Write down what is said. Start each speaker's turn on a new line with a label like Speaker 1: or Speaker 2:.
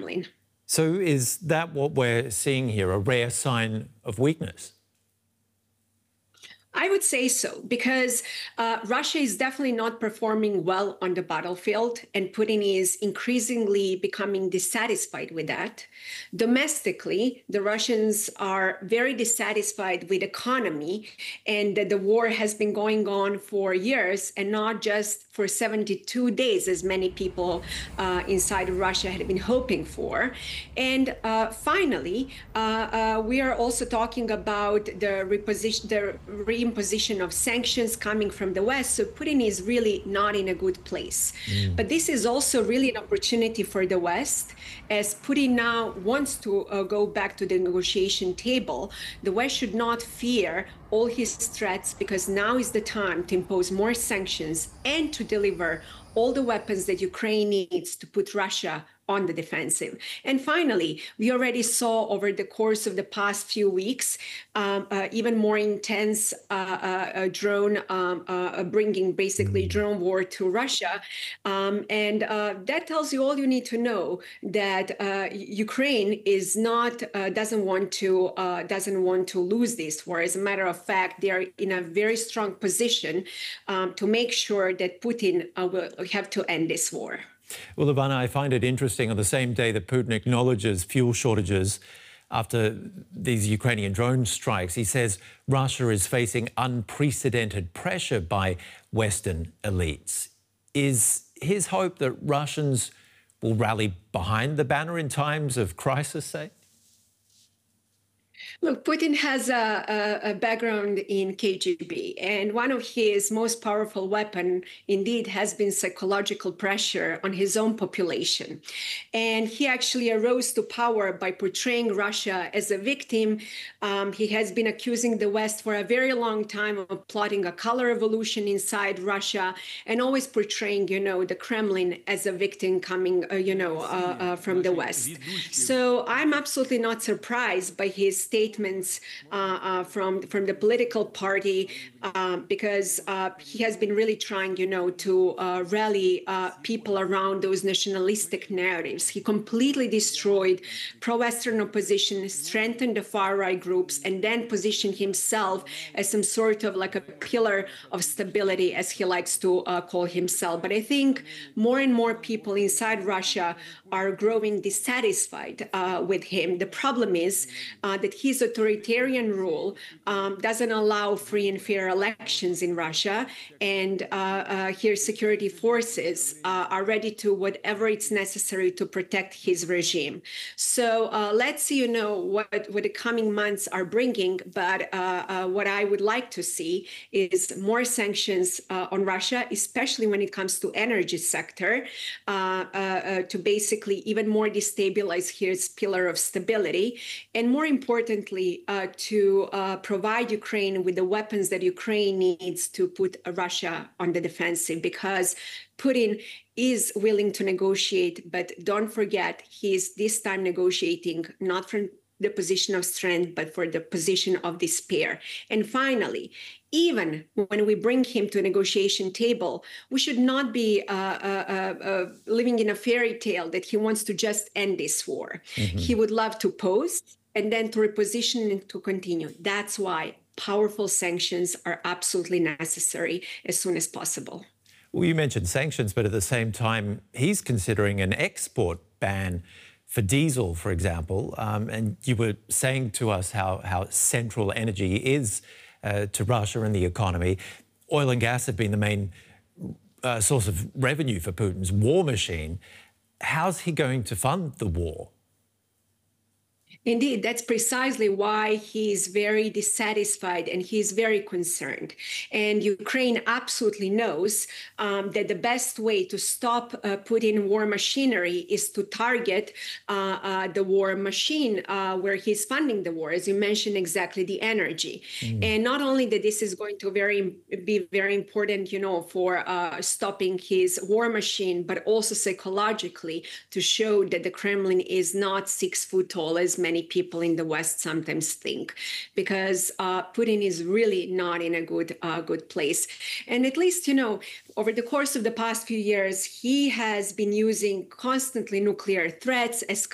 Speaker 1: Kremlin.
Speaker 2: So is that what we're seeing here, a rare sign of weakness?
Speaker 1: I would say so, because Russia is definitely not performing well on the battlefield, and Putin is increasingly becoming dissatisfied with that. Domestically, the Russians are very dissatisfied with economy, and that the war has been going on for years and not just for 72 days, as many people inside Russia had been hoping for. And finally, we are also talking about the reimposition of sanctions coming from the West. So Putin is really not in a good place. But this is also really an opportunity for the West, as Putin now wants to go back to the negotiation table. The West should not fear all his threats, because now is the time to impose more sanctions and to deliver all the weapons that Ukraine needs to put Russia on the defensive. And finally, we already saw over the course of the past few weeks, even more intense drone, bringing basically drone war to Russia. And that tells you all you need to know, that Ukraine is not, doesn't want to lose this war. As a matter of fact, they are in a very strong position to make sure that Putin will have to end this war.
Speaker 2: Well, Ivana, I find it interesting, on the same day that Putin acknowledges fuel shortages after these Ukrainian drone strikes, he says Russia is facing unprecedented pressure by Western elites. Is his hope that Russians will rally behind the banner in times of crisis, say?
Speaker 1: Look, Putin has a background in KGB, and one of his most powerful weapons, indeed, has been psychological pressure on his own population. And he actually arose to power by portraying Russia as a victim. He has been accusing the West for a very long time of plotting a color revolution inside Russia, and always portraying, the Kremlin as a victim coming, from the West. So I'm absolutely not surprised by his statements from the political party, because he has been really trying, to rally people around those nationalistic narratives. He completely destroyed pro-Western opposition, strengthened the far-right groups, and then positioned himself as some sort of like a pillar of stability, as he likes to call himself. But I think more and more people inside Russia are growing dissatisfied with him. The problem is that his authoritarian rule doesn't allow free and fair elections in Russia, and here security forces are ready to whatever it's necessary to protect his regime. So let's see, what the coming months are bringing. But what I would like to see is more sanctions on Russia, especially when it comes to energy sector, to basically even more destabilize his pillar of stability, and more importantly, to provide Ukraine with the weapons that Ukraine needs to put Russia on the defensive, because Putin is willing to negotiate, but don't forget, he is this time negotiating not from the position of strength, but for the position of despair. And finally, even when we bring him to a negotiation table, we should not be living in a fairy tale that he wants to just end this war. He would love to pause and then to reposition and to continue. That's why powerful sanctions are absolutely necessary as soon as possible.
Speaker 2: Well, you mentioned sanctions, but at the same time, he's considering an export ban for diesel, for example. And you were saying to us how central energy is to Russia and the economy. Oil and gas have been the main source of revenue for Putin's war machine. How's he going to fund the war?
Speaker 1: Indeed, that's precisely why he's very dissatisfied and he's very concerned. And Ukraine absolutely knows that the best way to stop Putin war machinery is to target the war machine where he's funding the war, as you mentioned, exactly the energy. And not only that this is going to be very important, for stopping his war machine, but also psychologically to show that the Kremlin is not 6 foot tall, as many people in the West sometimes think, because Putin is really not in a good place. And at least, over the course of the past few years, he has been using constantly nuclear threats,